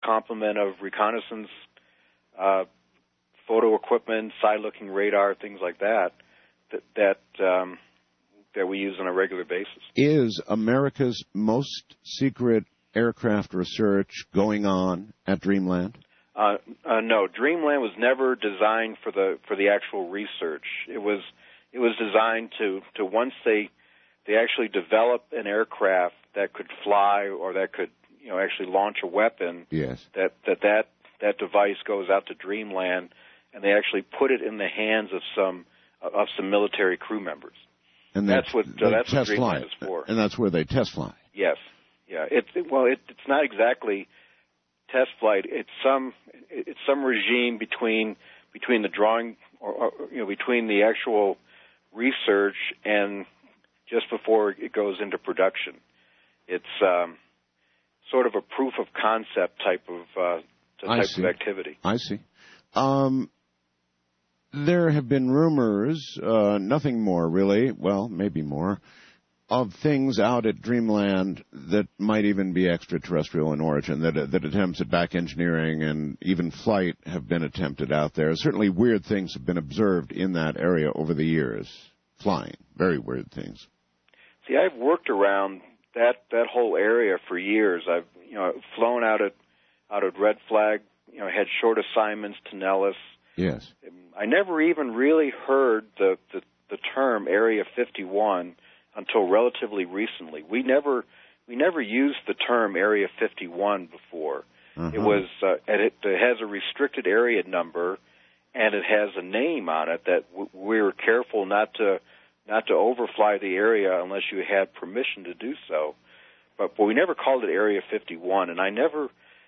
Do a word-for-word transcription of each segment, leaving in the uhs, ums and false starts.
complement of reconnaissance, uh, photo equipment, side-looking radar, things like that, that that, um, that we use on a regular basis. Is America's most secret aircraft research going on at Dreamland? Uh, uh, no, Dreamland was never designed for the for the actual research. It was it was designed to, to once they they actually develop an aircraft that could fly or that could you know actually launch a weapon. Yes. That that that, that device goes out to Dreamland, and they actually put it in the hands of some of some military crew members. And that's what uh, that's what Dreamland fly. is for. And that's where they test fly. Yes. Yeah. It, it well, it, it's not exactly test flight. It's some it's some regime between between the drawing or, or you know between the actual research and just before it goes into production. It's um, sort of a proof of concept type of uh, type of activity. I see. Um, there have been rumors, uh, nothing more really, well, maybe more, of things out at Dreamland that might even be extraterrestrial in origin, that that attempts at back engineering and even flight have been attempted out there. Certainly weird things have been observed in that area over the years, flying, very weird things. See, I've worked around that that whole area for years. I've you know flown out at out at Red Flag, you know, had short assignments to Nellis. Yes. I never even really heard the the, the term Area fifty-one until relatively recently. We never we never used the term Area fifty-one before. Uh-huh. It was uh, and it, it has a restricted area number, and it has a name on it that w- we were careful not to not to overfly the area unless you had permission to do so. But, but we never called it Area fifty-one, and I never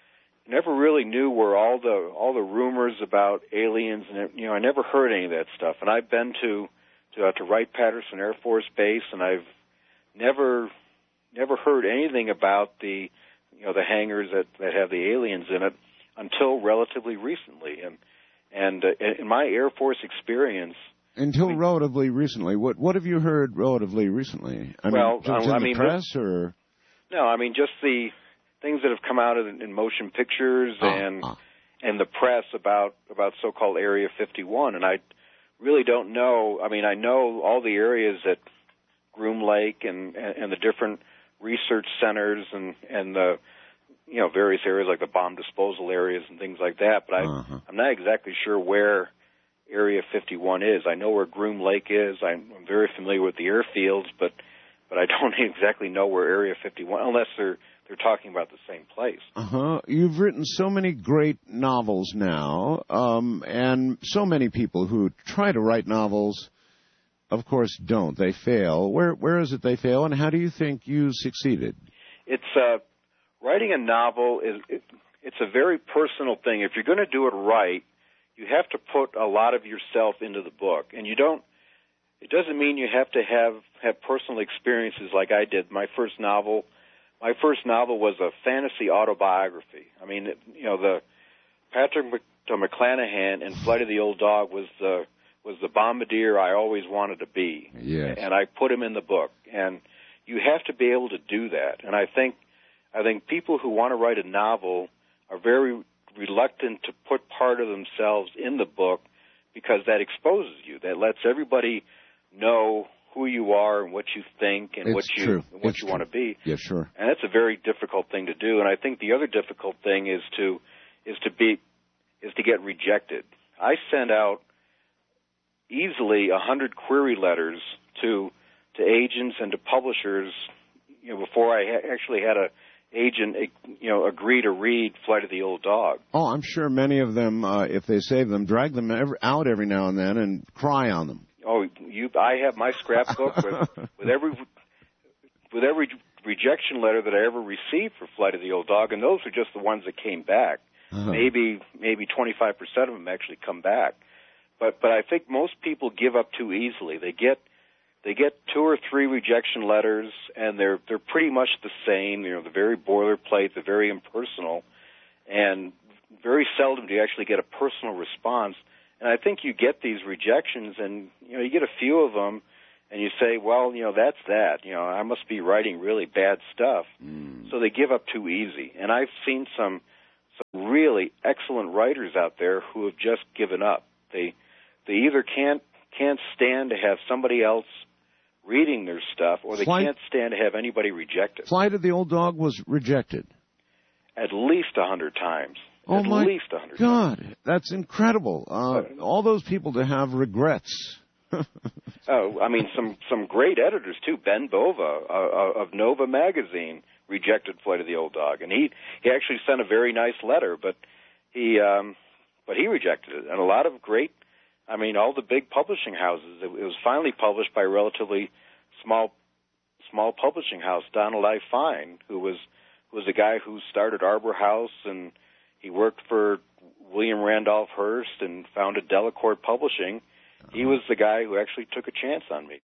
never really knew where all the all the rumors about aliens and you know I never heard any of that stuff. And I've been to to, uh, to Wright-Patterson Air Force Base, and I've never never heard anything about the you know the hangars that, that have the aliens in it until relatively recently. And and uh, in my Air Force experience, until we, relatively recently, what what have you heard relatively recently? I well, mean, just I in mean, the press or no, I mean just the things that have come out in, in motion pictures uh, and uh. and the press about about so-called Area fifty-one, and I really don't know. I mean, I know all the areas at Groom Lake and, and, and the different research centers and, and the, you know, various areas like the bomb disposal areas and things like that, but I, uh-huh. I'm not exactly sure where Area fifty-one is. I know where Groom Lake is. I'm, I'm very familiar with the airfields, but, but I don't exactly know where Area fifty-one, unless they're they're talking about the same place. Uh-huh. You've written so many great novels now, um, and so many people who try to write novels, of course, don't. They fail. Where Where is it they fail, and how do you think you succeeded? It's uh, writing a novel is it, it's a very personal thing. If you're going to do it right, you have to put a lot of yourself into the book, and you don't. It doesn't mean you have to have have personal experiences like I did. My first novel. My first novel was a fantasy autobiography. I mean, it, you know, the Patrick McClanahan in Flight of the Old Dog was the was the bombardier I always wanted to be. Yes. And I put him in the book. And you have to be able to do that. And I think I think people who want to write a novel are very reluctant to put part of themselves in the book because that exposes you. That lets everybody know who you are and what you think and it's what you true. what it's you true. want to be. Yeah, sure. And that's a very difficult thing to do. And I think the other difficult thing is to is to be is to get rejected. I sent out easily a hundred query letters to to agents and to publishers, you know, before I ha- actually had a agent, you know, agree to read Flight of the Old Dog. Oh, I'm sure many of them, uh, if they save them, drag them every, out every now and then and cry on them. Oh, you! I have my scrapbook with, with every with every rejection letter that I ever received for Flight of the Old Dog, and those are just the ones that came back. Uh-huh. Maybe maybe twenty-five percent of them actually come back, but but I think most people give up too easily. They get they get two or three rejection letters, and they're they're pretty much the same. You know, they're very boilerplate, they're very impersonal, and very seldom do you actually get a personal response. And I think you get these rejections, and you know you get a few of them, and you say, well, you know that's that. You know I must be writing really bad stuff. Mm. So they give up too easy. And I've seen some some really excellent writers out there who have just given up. They they either can't can't stand to have somebody else reading their stuff, or they Flight, can't stand to have anybody reject it. Flight of the Old Dog was rejected. At least a hundred times. Oh, At my least a hundred God. times. That's incredible. Uh, all those people to have regrets. Oh, I mean, some, some great editors, too. Ben Bova uh, of Nova Magazine rejected Flight of the Old Dog. And he, he actually sent a very nice letter, but he, um, but he rejected it. And a lot of great, I mean, all the big publishing houses. It, it was finally published by a relatively small small publishing house, Donald I. Fine, who was who was a guy who started Arbor House, and he worked for William Randolph Hearst and founded Delacorte Publishing. He was the guy who actually took a chance on me.